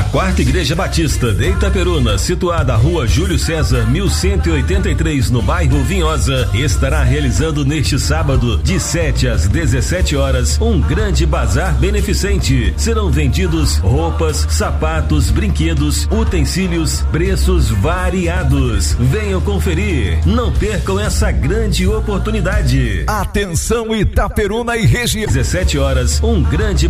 Quarta Igreja Batista de Itaperuna, situada à Rua Júlio César, 1183, no bairro Vinhosa, estará realizando neste sábado, de 7 às 17 horas, um grande bazar beneficente. Serão vendidos roupas, sapatos, brinquedos, utensílios, preços variados. Venham conferir. Não percam essa grande oportunidade. Atenção, Itaperuna e região. 17 horas, um grande